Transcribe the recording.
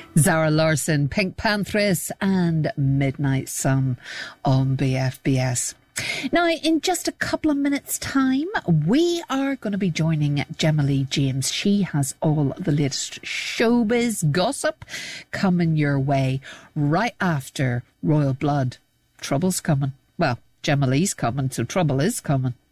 Zara Larsson, Pink Panthers and Midnight Sun on BFBS. Now, in just a couple of minutes' time, we are going to be joining Gemma Lee James. She has all the latest showbiz gossip coming your way right after Royal Blood. Trouble's coming. Well, Gemma Lee's coming, so trouble is coming.